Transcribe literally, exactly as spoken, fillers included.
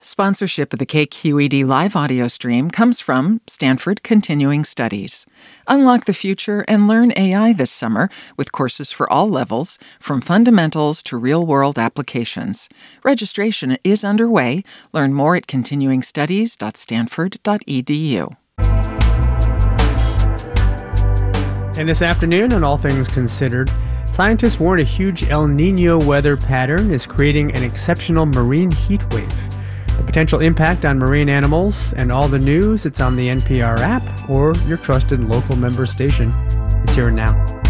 Sponsorship of the K Q E D live audio stream comes from Stanford Continuing Studies. Unlock the future and learn A I this summer with courses for all levels, from fundamentals to real-world applications. Registration is underway. Learn more at continuing studies dot stanford dot e d u. And this afternoon, on All Things Considered, scientists warn a huge El Niño weather pattern is creating an exceptional marine heat wave. The potential impact on marine animals and all the news, it's on the N P R app or your trusted local member station. It's here and now.